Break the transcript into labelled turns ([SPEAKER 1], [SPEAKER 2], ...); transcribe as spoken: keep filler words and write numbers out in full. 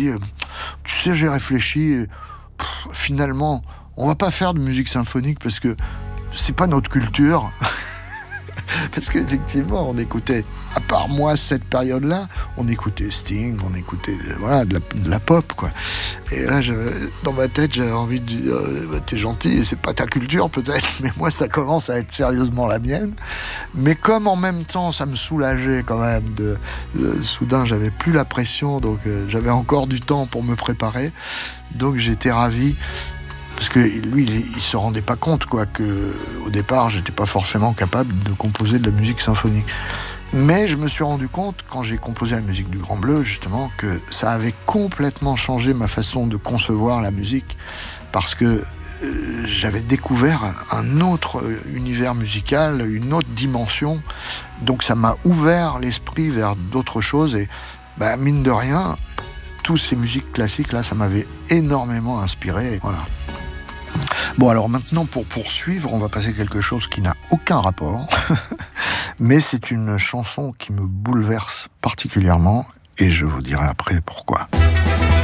[SPEAKER 1] dit euh, tu sais, j'ai réfléchi, et, pff, finalement, on va pas faire de musique symphonique parce que c'est pas notre culture. Parce qu'effectivement, on écoutait, à part moi, cette période-là, on écoutait Sting, on écoutait voilà, de, la, de la pop, quoi. Et là, dans ma tête, j'avais envie de dire bah, t'es gentil, c'est pas ta culture peut-être, mais moi, ça commence à être sérieusement la mienne. Mais comme en même temps, ça me soulageait quand même, de, de soudain, j'avais plus la pression, donc euh, j'avais encore du temps pour me préparer. Donc j'étais ravi. Parce que lui, il, il se rendait pas compte, quoi, que au départ, j'étais pas forcément capable de composer de la musique symphonique. Mais je me suis rendu compte, quand j'ai composé la musique du Grand Bleu, justement, que ça avait complètement changé ma façon de concevoir la musique, parce que euh, j'avais découvert un autre univers musical, une autre dimension. Donc ça m'a ouvert l'esprit vers d'autres choses, et bah, mine de rien, toutes ces musiques classiques là, ça m'avait énormément inspiré. Voilà. Bon, alors maintenant, pour poursuivre, on va passer à quelque chose qui n'a aucun rapport, mais c'est une chanson qui me bouleverse particulièrement, et je vous dirai après pourquoi.